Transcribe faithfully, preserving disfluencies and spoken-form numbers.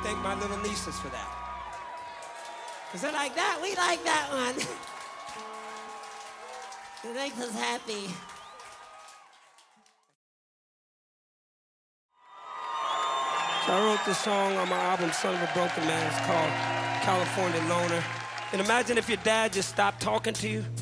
thank my little nieces for that. Because they're like, that, we like that one. It makes us happy. So I wrote this song on my album, Son of a Broken Man. It's called California Loner. And imagine if your dad just stopped talking to you.